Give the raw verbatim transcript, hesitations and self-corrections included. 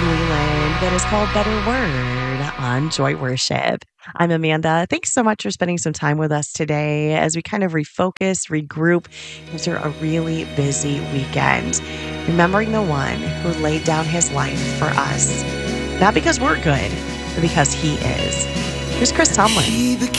from Leland that is called Better Word on Joy Worship. I'm Amanda. Thanks so much for spending some time with us today as we kind of refocus, regroup after a really busy weekend. Remembering the one who laid down his life for us, not because we're good, but because he is. Here's Chris Tomlin.